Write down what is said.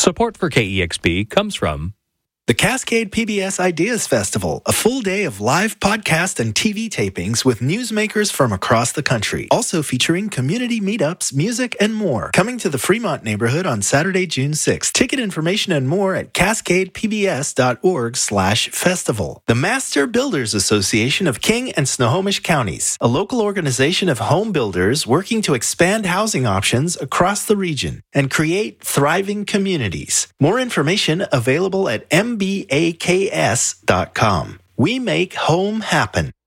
Support for KEXP comes from the Cascade PBS Ideas Festival, a full day of live podcast and TV tapings with newsmakers from across the country. Also featuring community meetups, music, and more. Coming to the Fremont neighborhood on Saturday, June 6th. Ticket information and more at cascadepbs.org/festival. The Master Builders Association of King and Snohomish Counties, a local organization of home builders working to expand housing options across the region and create thriving communities. More information available at mbaks.com. We make home happen.